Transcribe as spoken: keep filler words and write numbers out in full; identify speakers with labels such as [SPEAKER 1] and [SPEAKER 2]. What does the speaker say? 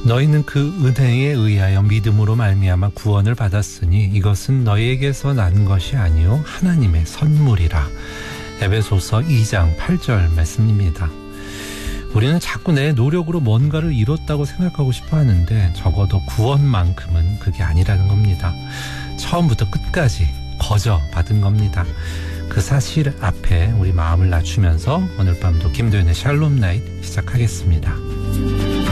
[SPEAKER 1] 너희는 그 은혜에 의하여 믿음으로 말미암아 구원을 받았으니 이것은 너희에게서 난 것이 아니요 하나님의 선물이라. 에베소서 이 장 팔 절 말씀입니다. 우리는 자꾸 내 노력으로 뭔가를 이뤘다고 생각하고 싶어 하는데 적어도 구원만큼은 그게 아니라는 겁니다. 처음부터 끝까지 거저 받은 겁니다. 그 사실 앞에 우리 마음을 낮추면서 오늘 밤도 김도윤의 샬롬 나잇 시작하겠습니다.